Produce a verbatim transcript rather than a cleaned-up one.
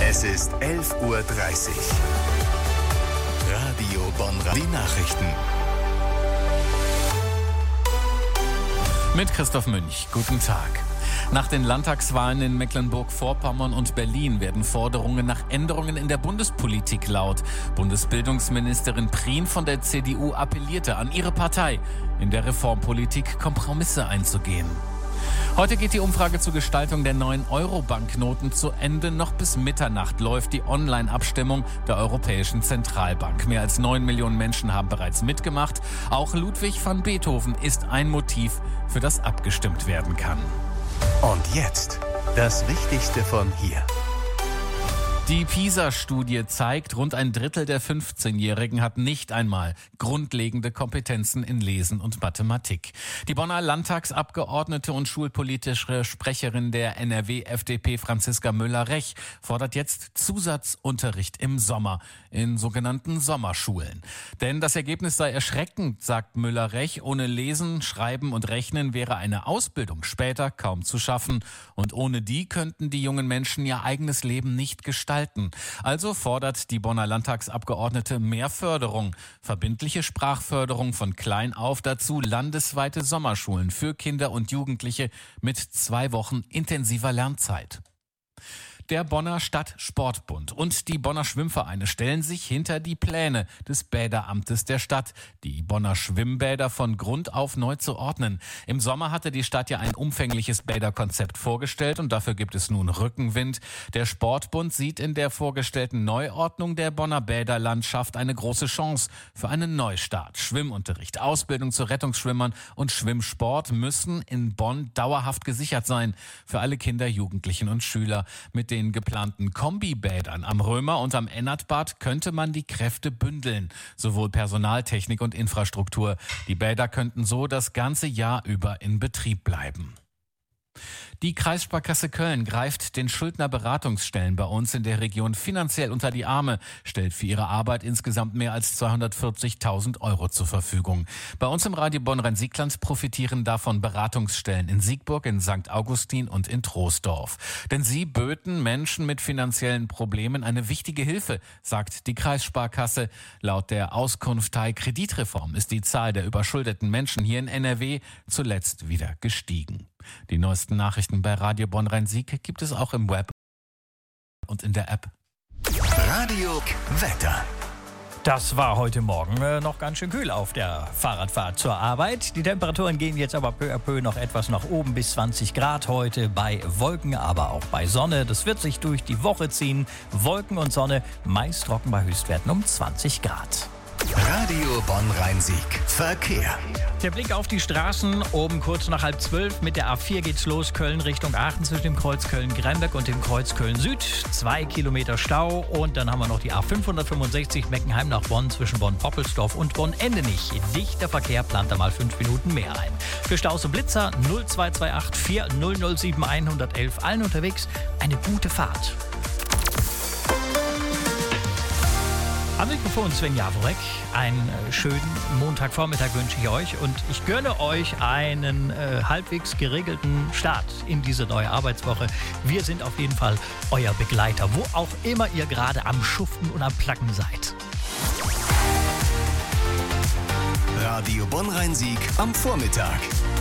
Es ist elf Uhr dreißig. Radio Bonn. Die Nachrichten. Mit Christoph Münch. Guten Tag. Nach den Landtagswahlen in Mecklenburg-Vorpommern und Berlin werden Forderungen nach Änderungen in der Bundespolitik laut. Bundesbildungsministerin Prien von der C D U appellierte an ihre Partei, in der Reformpolitik Kompromisse einzugehen. Heute geht die Umfrage zur Gestaltung der neuen Euro-Banknoten zu Ende. Noch bis Mitternacht läuft die Online-Abstimmung der Europäischen Zentralbank. Mehr als neun Millionen Menschen haben bereits mitgemacht. Auch Ludwig van Beethoven ist ein Motiv, für das abgestimmt werden kann. Und jetzt das Wichtigste von hier. Die PISA-Studie zeigt, rund ein Drittel der fünfzehnjährigen hat nicht einmal grundlegende Kompetenzen in Lesen und Mathematik. Die Bonner Landtagsabgeordnete und schulpolitische Sprecherin der N R W-F D P Franziska Müller-Rech fordert jetzt Zusatzunterricht im Sommer in sogenannten Sommerschulen. Denn das Ergebnis sei erschreckend, sagt Müller-Rech. Ohne Lesen, Schreiben und Rechnen wäre eine Ausbildung später kaum zu schaffen. Und ohne die könnten die jungen Menschen ihr eigenes Leben nicht gestalten. Also fordert die Bonner Landtagsabgeordnete mehr Förderung, verbindliche Sprachförderung von klein auf, dazu landesweite Sommerschulen für Kinder und Jugendliche mit zwei Wochen intensiver Lernzeit. Der Bonner Stadtsportbund und die Bonner Schwimmvereine stellen sich hinter die Pläne des Bäderamtes der Stadt, die Bonner Schwimmbäder von Grund auf neu zu ordnen. Im Sommer hatte die Stadt ja ein umfängliches Bäderkonzept vorgestellt und dafür gibt es nun Rückenwind. Der Sportbund sieht in der vorgestellten Neuordnung der Bonner Bäderlandschaft eine große Chance für einen Neustart. Schwimmunterricht, Ausbildung zu Rettungsschwimmern und Schwimmsport müssen in Bonn dauerhaft gesichert sein für alle Kinder, Jugendlichen und Schüler. Mit den Den geplanten Kombibädern am Römer und am Ennertbad könnte man die Kräfte bündeln, sowohl Personal, Technik und Infrastruktur. Die Bäder könnten so das ganze Jahr über in Betrieb bleiben. Die Kreissparkasse Köln greift den Schuldnerberatungsstellen bei uns in der Region finanziell unter die Arme, stellt für ihre Arbeit insgesamt mehr als zweihundertvierzigtausend Euro zur Verfügung. Bei uns im Radio Bonn-Rhein-Siegland profitieren davon Beratungsstellen in Siegburg, in Sankt Augustin und in Troisdorf. Denn sie böten Menschen mit finanziellen Problemen eine wichtige Hilfe, sagt die Kreissparkasse. Laut der Auskunftei Kreditreform ist die Zahl der überschuldeten Menschen hier in N R W zuletzt wieder gestiegen. Die neuesten Nachrichten bei Radio Bonn-Rhein-Sieg gibt es auch im Web und in der App. Radio Wetter. Das war heute Morgen äh, noch ganz schön kühl auf der Fahrradfahrt zur Arbeit. Die Temperaturen gehen jetzt aber peu à peu noch etwas nach oben bis zwanzig Grad heute bei Wolken, aber auch bei Sonne. Das wird sich durch die Woche ziehen. Wolken und Sonne, meist trocken bei Höchstwerten um zwanzig Grad. Radio Bonn-Rhein-Sieg. Verkehr. Der Blick auf die Straßen, oben kurz nach halb zwölf. Mit der A vier geht's los, Köln Richtung Aachen zwischen dem Kreuz Köln-Gremberg und dem Kreuz Köln-Süd. Zwei Kilometer Stau und dann haben wir noch die A fünfhundertfünfundsechzig Meckenheim nach Bonn zwischen Bonn-Poppelsdorf und Bonn-Endenich. Dichter Verkehr, plant da mal fünf Minuten mehr ein. Für Staus und Blitzer null zwei zwei acht vier null null sieben eins eins eins. Allen unterwegs eine gute Fahrt. Am Mikrofon Sven Jaworek. Einen schönen Montagvormittag wünsche ich euch und ich gönne euch einen äh, halbwegs geregelten Start in diese neue Arbeitswoche. Wir sind auf jeden Fall euer Begleiter, wo auch immer ihr gerade am Schuften und am Placken seid. Radio Bonn-Rhein-Sieg am Vormittag.